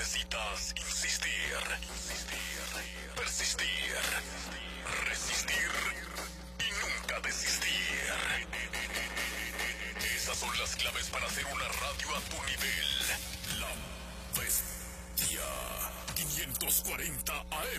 necesitas insistir, persistir, resistir y nunca desistir. Esas son las claves para hacer una radio a tu nivel. La Bestia 540 AM.